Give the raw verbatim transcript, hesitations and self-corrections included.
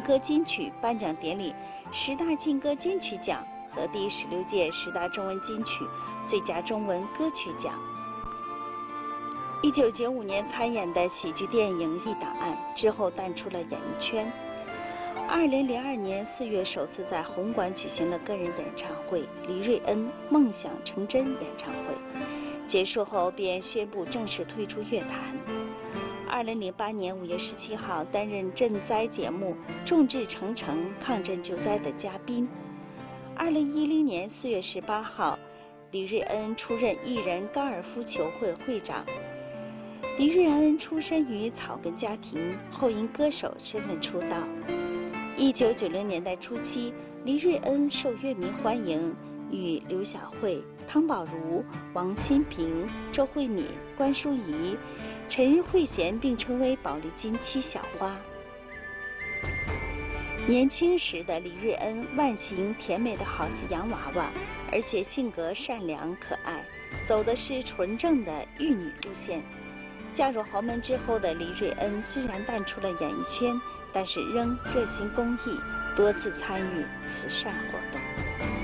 歌金曲颁奖典礼十大劲歌金曲奖和第十六届十大中文金曲最佳中文歌曲奖。一九九五年参演的喜剧电影《异档案》之后淡出了演艺圈。二零零二年四月首次在红馆举行了个人演唱会，黎瑞恩《梦想成真》演唱会。结束后便宣布正式退出乐坛。二零零八年五月十七号担任赈灾节目《众志成城抗震救灾》的嘉宾。二零一零年四月十八号，黎瑞恩出任艺人高尔夫球会会长。黎瑞恩出身于草根家庭，后因歌手身份出道。一九九零年代初期，黎瑞恩受乐迷欢迎，与刘晓慧、汤宝如、王新平、周慧敏、关淑怡、陈慧娴并称为宝丽金七小花。年轻时的黎瑞恩外形甜美的好似洋娃娃，而且性格善良可爱，走的是纯正的玉女路线。嫁入豪门之后的黎瑞恩虽然淡出了演艺圈，但是仍热心公益，多次参与慈善活动。